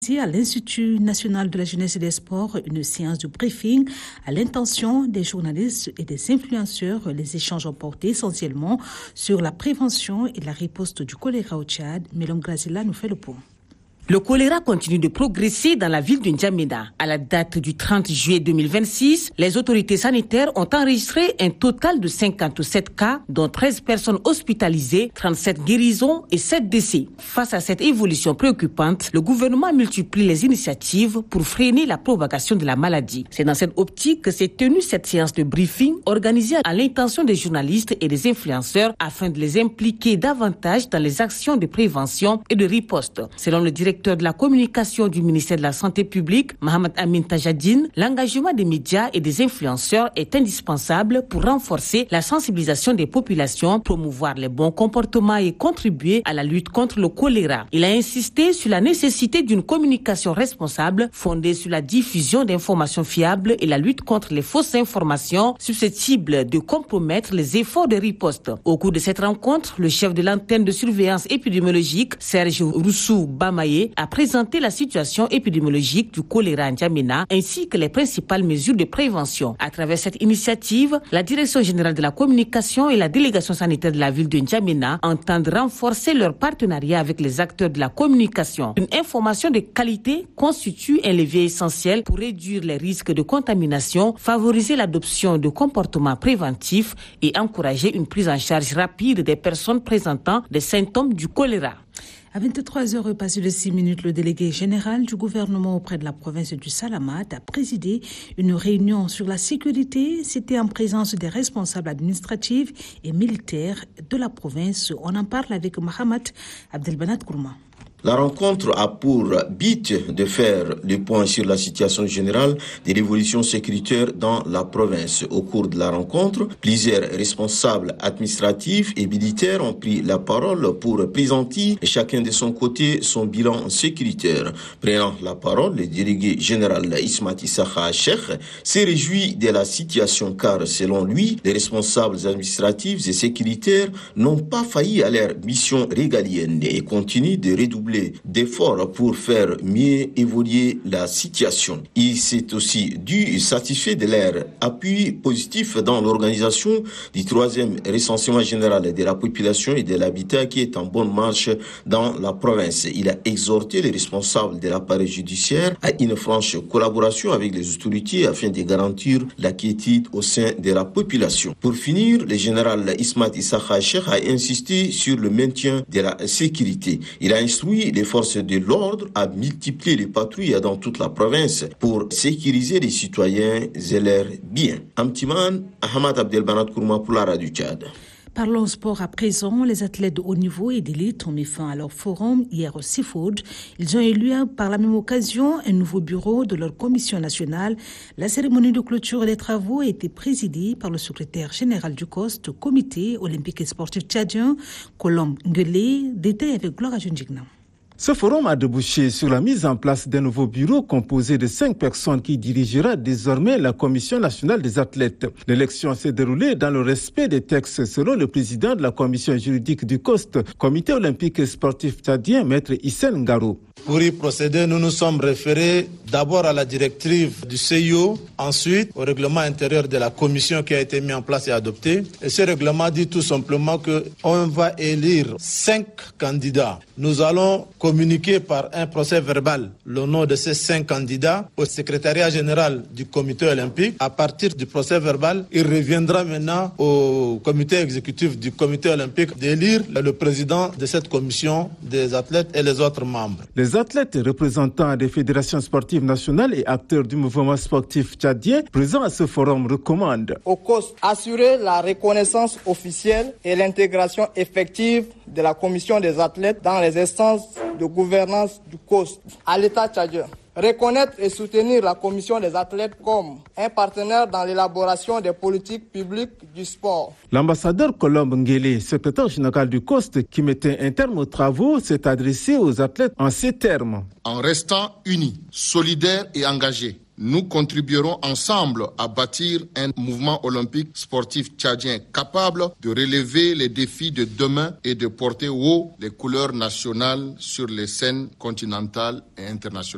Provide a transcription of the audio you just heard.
Ici, à l'Institut national de la jeunesse et des sports, une séance de briefing à l'intention des journalistes et des influenceurs. Les échanges ont porté essentiellement sur la prévention et la riposte du choléra au Tchad. Mélom Grazila nous fait le point. Le choléra continue de progresser dans la ville de N'Djamena. À la date du 30 juillet 2026, les autorités sanitaires ont enregistré un total de 57 cas, dont 13 personnes hospitalisées, 37 guérisons et 7 décès. Face à cette évolution préoccupante, le gouvernement multiplie les initiatives pour freiner la propagation de la maladie. C'est dans cette optique que s'est tenue cette séance de briefing organisée à l'intention des journalistes et des influenceurs afin de les impliquer davantage dans les actions de prévention et de riposte. Selon le directeur de la communication du ministère de la Santé publique, Mohamed Amin Tajadine, l'engagement des médias et des influenceurs est indispensable pour renforcer la sensibilisation des populations, promouvoir les bons comportements et contribuer à la lutte contre le choléra. Il a insisté sur la nécessité d'une communication responsable fondée sur la diffusion d'informations fiables et la lutte contre les fausses informations susceptibles de compromettre les efforts de riposte. Au cours de cette rencontre, le chef de l'antenne de surveillance épidémiologique, Serge Roussou Bamaye, a présenté la situation épidémiologique du choléra à N'Djamena ainsi que les principales mesures de prévention. À travers cette initiative, la Direction générale de la communication et la délégation sanitaire de la ville de N'Djamena entendent renforcer leur partenariat avec les acteurs de la communication. Une information de qualité constitue un levier essentiel pour réduire les risques de contamination, favoriser l'adoption de comportements préventifs et encourager une prise en charge rapide des personnes présentant des symptômes du choléra. À 23h passé de 6 minutes, le délégué général du gouvernement auprès de la province du Salamat a présidé une réunion sur la sécurité. C'était en présence des responsables administratifs et militaires de la province. On en parle avec Mohamed Abdelbanat Kourma. La rencontre a pour but de faire le point sur la situation générale des révolutions sécuritaires dans la province. Au cours de la rencontre, plusieurs responsables administratifs et militaires ont pris la parole pour présenter chacun de son côté son bilan sécuritaire. Prenant la parole, le délégué général Ismat Issakha Cheikh s'est réjoui de la situation car, selon lui, les responsables administratifs et sécuritaires n'ont pas failli à leur mission régalienne et continuent de redoubler d'efforts pour faire mieux évoluer la situation. Il s'est aussi dû satisfait de leur appui positif dans l'organisation du 3e recensement général de la population et de l'habitat qui est en bonne marche dans la province. Il a exhorté les responsables de l'appareil judiciaire à une franche collaboration avec les autorités afin de garantir la quiétude au sein de la population. Pour finir, le général Ismat Issakha Cheikh a insisté sur le maintien de la sécurité. Il a instruit les forces de l'ordre à multiplier les patrouilles dans toute la province pour sécuriser les citoyens et leurs biens. Amtiman, Ahmad Abdelbanat Kourma pour la radio Tchad. Parlons sport à présent. Les athlètes de haut niveau et d'élite ont mis fin à leur forum hier au Seafood. Ils ont élu par la même occasion un nouveau bureau de leur commission nationale. La cérémonie de clôture des travaux a été présidée par le secrétaire général du COST, Comité olympique et sportif tchadien, Colombe Nguele. Détail avec Gloria Junjigna. Ce forum a débouché sur la mise en place d'un nouveau bureau composé de 5 personnes qui dirigera désormais la Commission nationale des athlètes. L'élection s'est déroulée dans le respect des textes selon le président de la commission juridique du COST, Comité olympique et sportif tchadien, Maître Hissène Ngaro. Pour y procéder, nous nous sommes référés d'abord à la directive du CIO, ensuite au règlement intérieur de la commission qui a été mis en place et adopté. Et ce règlement dit tout simplement qu'on va élire 5 candidats. Nous allons communiquer par un procès verbal le nom de ces 5 candidats au secrétariat général du comité olympique. À partir du procès verbal, il reviendra maintenant au comité exécutif du comité olympique d'élire le président de cette commission des athlètes et les autres membres. Les athlètes représentants des fédérations sportives nationales et acteurs du mouvement sportif tchadien présents à ce forum recommandent au COST assurer la reconnaissance officielle et l'intégration effective de la commission des athlètes dans les instances de gouvernance du COST. À l'État tchadien, reconnaître et soutenir la commission des athlètes comme un partenaire dans l'élaboration des politiques publiques du sport. L'ambassadeur Colombe Nguele, secrétaire général du COST, qui mettait un terme aux travaux, s'est adressé aux athlètes en ces termes. En restant unis, solidaires et engagés, nous contribuerons ensemble à bâtir un mouvement olympique sportif tchadien capable de relever les défis de demain et de porter haut les couleurs nationales sur les scènes continentales et internationales.